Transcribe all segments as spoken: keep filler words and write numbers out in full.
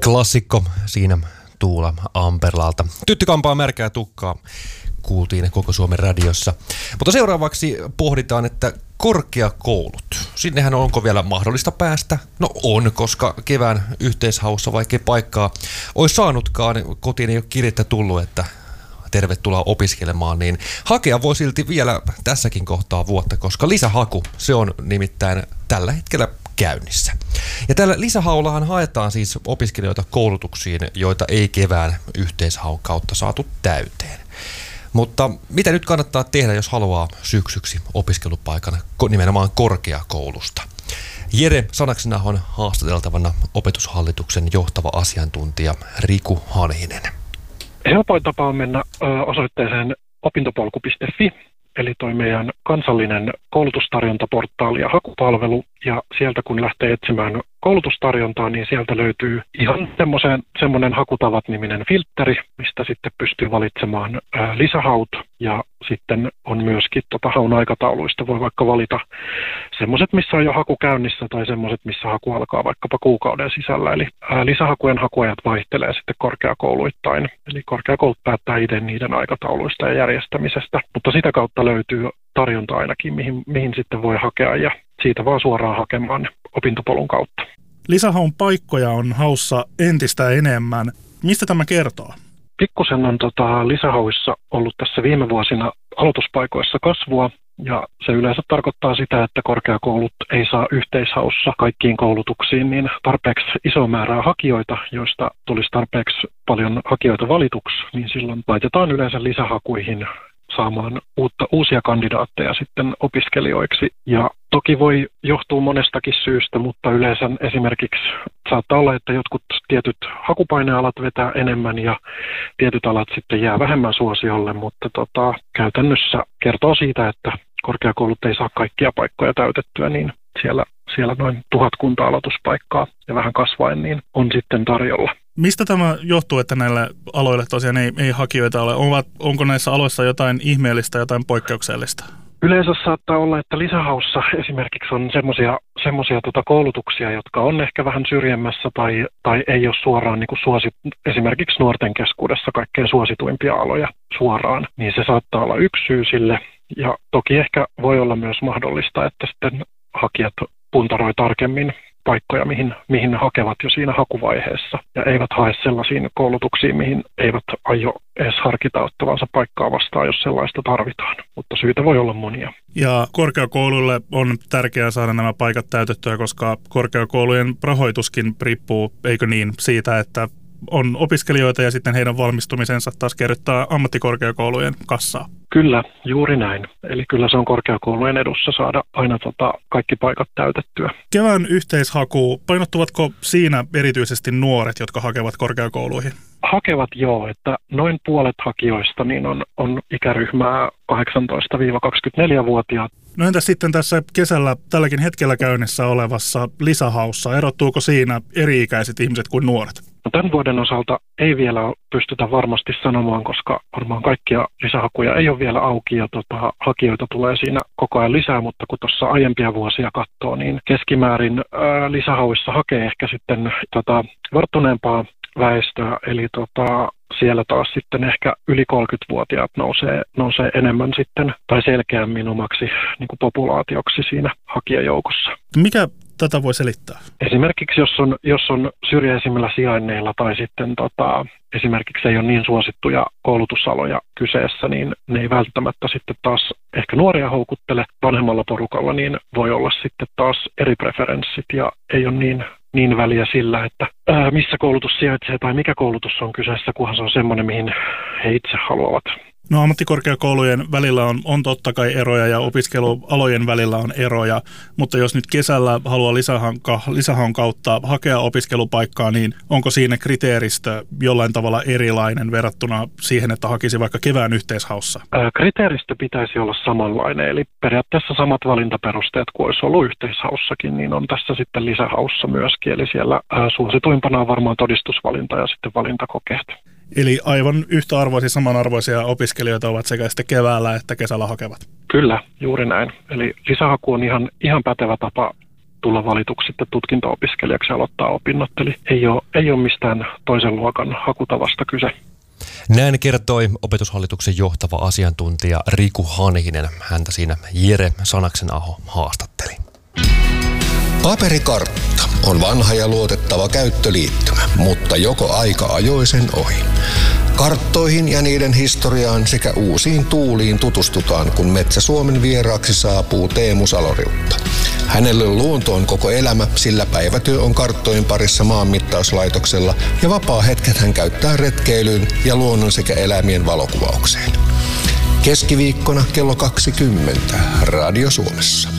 Klassikko siinä Tuula Amperlalta. Tyttökampaa märkää tukkaa kuultiin koko Suomen radiossa. Mutta seuraavaksi pohditaan, että korkeakoulut. Sinnehän onko vielä mahdollista päästä? No on, koska kevään yhteishaussa vaikka paikkaa olisi saanutkaan, kotiin ei ole kirjettä tullut, että tervetuloa opiskelemaan, niin hakea voi silti vielä tässäkin kohtaa vuotta, koska lisähaku, se on nimittäin tällä hetkellä käynnissä. Ja tällä lisähaullahan haetaan siis opiskelijoita koulutuksiin, joita ei kevään yhteishaun kautta saatu täyteen. Mutta mitä nyt kannattaa tehdä, jos haluaa syksyksi opiskelupaikan nimenomaan korkeakoulusta? Jere Sanaksena on haastateltavana opetushallituksen johtava asiantuntija Riku Hanhinen. Helpoin tapa on mennä osoitteeseen opintopolku piste fi, eli toi meidän kansallinen koulutustarjontaportaali ja hakupalvelu. Ja sieltä kun lähtee etsimään koulutustarjontaa, niin sieltä löytyy ihan semmoinen hakutavat-niminen filtteri, mistä sitten pystyy valitsemaan ää, lisähaut. Ja sitten on myöskin tota, haun aikatauluista voi vaikka valita semmoiset, missä on jo haku käynnissä tai semmoiset, missä haku alkaa vaikkapa kuukauden sisällä. Eli ää, lisähakujen hakuajat vaihtelee sitten korkeakouluittain. Eli korkeakoulut päättää itse niiden aikatauluista ja järjestämisestä, mutta sitä kautta löytyy tarjonta ainakin, mihin, mihin sitten voi hakea ja siitä vaan suoraan hakemaan opintopolun kautta. Lisähaun paikkoja on haussa entistä enemmän. Mistä tämä kertoo? Pikkusen on tota, lisähauissa ollut tässä viime vuosina aloituspaikoissa kasvua, ja se yleensä tarkoittaa sitä, että korkeakoulut ei saa yhteishaussa kaikkiin koulutuksiin niin tarpeeksi iso määrää hakijoita, joista tulisi tarpeeksi paljon hakijoita valituksi, niin silloin laitetaan yleensä lisähakuihin saamaan uutta, uusia kandidaatteja sitten opiskelijoiksi. Ja toki voi johtua monestakin syystä, mutta yleensä esimerkiksi saattaa olla, että jotkut tietyt hakupainealat vetää enemmän ja tietyt alat sitten jää vähemmän suosiolle, mutta tota, käytännössä kertoo siitä, että korkeakoulut ei saa kaikkia paikkoja täytettyä, niin siellä, siellä noin tuhatkunta aloituspaikkaa ja vähän kasvaen niin on sitten tarjolla. Mistä tämä johtuu, että näille aloille tosiaan ei, ei hakijoita ole? Ovat, onko näissä aloissa jotain ihmeellistä, jotain poikkeuksellista? Yleensä saattaa olla, että lisähaussa esimerkiksi on semmoisia semmoisia tota koulutuksia, jotka on ehkä vähän syrjemmässä tai, tai ei ole suoraan niin kuin suosi, esimerkiksi nuorten keskuudessa kaikkein suosituimpia aloja suoraan, niin se saattaa olla yksi syy sille. Ja toki ehkä voi olla myös mahdollista, että sitten hakijat puntaroi tarkemmin paikkoja, mihin, mihin ne hakevat jo siinä hakuvaiheessa ja eivät hae sellaisiin koulutuksiin, mihin eivät aio edes harkita ottavansa paikkaa vastaan, jos sellaista tarvitaan, mutta syitä voi olla monia. Ja korkeakouluille on tärkeää saada nämä paikat täytettyä, koska korkeakoulujen rahoituskin riippuu, eikö niin, siitä, että on opiskelijoita ja sitten heidän valmistumisensa taas kerryttää ammattikorkeakoulujen kassaa. Kyllä, juuri näin. Eli kyllä se on korkeakoulujen edussa saada aina tota kaikki paikat täytettyä. Kevään yhteishaku, painottuvatko siinä erityisesti nuoret, jotka hakevat korkeakouluihin? Hakevat joo, että noin puolet hakijoista niin on, on ikäryhmää kahdeksantoista kaksikymmentäneljä-vuotiaat. No entäs sitten tässä kesällä tälläkin hetkellä käynnissä olevassa lisähaussa, erottuuko siinä eri-ikäiset ihmiset kuin nuoret? No tämän vuoden osalta ei vielä pystytä varmasti sanomaan, koska varmaan kaikkia lisähakuja ei ole vielä auki ja tota, hakijoita tulee siinä koko ajan lisää, mutta kun tuossa aiempia vuosia katsoo, niin keskimäärin ää, lisähauissa hakee ehkä sitten tota, varttuneempaa väestöä, eli tota, siellä taas sitten ehkä yli kolmekymmentävuotiaat nousee, nousee enemmän sitten tai selkeämmin omaksi niin kuin populaatioksi siinä hakijajoukossa. Mikä tätä voi selittää? Esimerkiksi jos on, jos on syrjäisimmillä sijainneilla tai sitten tota, esimerkiksi ei ole niin suosittuja koulutusaloja kyseessä, niin ne ei välttämättä sitten taas ehkä nuoria houkuttele. Vanhemmalla porukalla niin voi olla sitten taas eri preferenssit ja ei ole niin niin väliä sillä, että ää, missä koulutus sijaitsee tai mikä koulutus on kyseessä, kunhan se on semmoinen, mihin he itse haluavat. No ammattikorkeakoulujen välillä on, on totta kai eroja ja opiskelualojen välillä on eroja, mutta jos nyt kesällä haluaa lisähanka, lisähaun kautta hakea opiskelupaikkaa, niin onko siinä kriteeristö jollain tavalla erilainen verrattuna siihen, että hakisi vaikka kevään yhteishaussa? Ää, kriteeristö pitäisi olla samanlainen, eli periaatteessa samat valintaperusteet kuin olisi ollut yhteishaussakin, niin on tässä sitten lisähaussa myöskin, eli siellä ää, suosituimpana on varmaan todistusvalinta ja sitten valintakokeet. Eli aivan yhtä arvoisia, samanarvoisia opiskelijoita ovat sekä sitten keväällä että kesällä hakevat. Kyllä, juuri näin. Eli lisähaku on ihan, ihan pätevä tapa tulla valituksi sitten tutkinto-opiskelijaksi ja aloittaa opinnot. Eli ei ole, ei ole mistään toisen luokan hakutavasta kyse. Näin kertoi Opetushallituksen johtava asiantuntija Riku Hanhinen. Häntä siinä Jere Sanaksen-aho haastatteli. Paperikartta on vanha ja luotettava käyttöliittymä, mutta joko aika ajoi sen ohi. Karttoihin ja niiden historiaan sekä uusiin tuuliin tutustutaan, kun Metsä Suomen vieraaksi saapuu Teemu Saloriutta. Hänelle luonto on koko elämä, sillä päivätyö on karttojen parissa maanmittauslaitoksella ja vapaa-hetket hän käyttää retkeilyyn ja luonnon sekä eläimien valokuvaukseen. Keskiviikkona kello kaksikymmentä Radio Suomessa.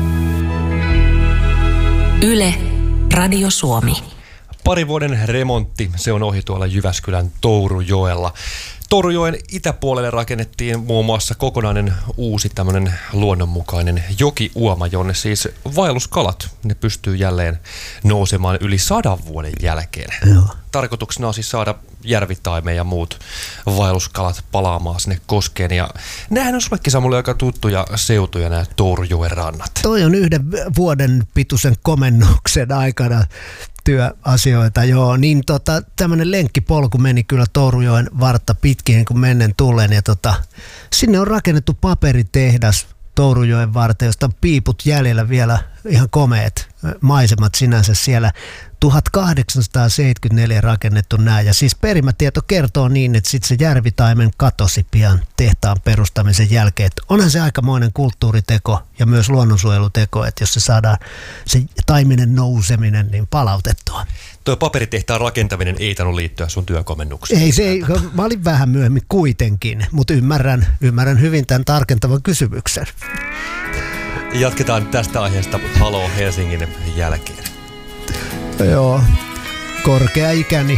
Yle, Radio Suomi. Pari vuoden remontti, se on ohi tuolla Jyväskylän Tourujoella. Tourujoen itäpuolelle rakennettiin muun muassa kokonainen uusi tämmöinen luonnonmukainen jokiuoma, jonne siis vaelluskalat, ne pystyy jälleen nousemaan yli sadan vuoden jälkeen. Joo. Tarkoituksena on siis saada järvitaime ja muut vaelluskalat palaamaan sinne koskeen. Ja nämähän on sullekin Samulle aika tuttuja seutuja, nämä Tourujoen rannat. Toi on yhden vuoden pituisen komennuksen aikana työasioita, joo, niin tota, tämmöinen lenkkipolku meni kyllä Tourujoen vartta pitkin kun mennen tullen, ja tota, sinne on rakennettu paperitehdas Tourujoen varten, josta on piiput jäljellä vielä, ihan komeet maisemat sinänsä siellä. tuhatkahdeksansataaseitsemänkymmentäneljä rakennettu nämä, ja siis perimätieto kertoo niin, että sitten se järvitaimen katosi pian tehtaan perustamisen jälkeen. Että onhan se aikamoinen kulttuuriteko ja myös luonnonsuojeluteko, että jos se saadaan se taiminen nouseminen niin palautettua. Tuo paperitehtaan rakentaminen ei tainnut liittyä sun työkomennukseen. Ei se, ei, mä olin vähän myöhemmin kuitenkin, mutta ymmärrän, ymmärrän hyvin tämän tarkentavan kysymyksen. Jatketaan tästä aiheesta Halo Helsingin jälkeen. Joo, korkea ikäni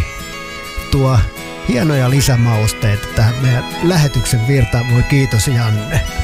tuo hienoja lisämausteita tähän meidän lähetyksen virtaan. Voi kiitos Janne.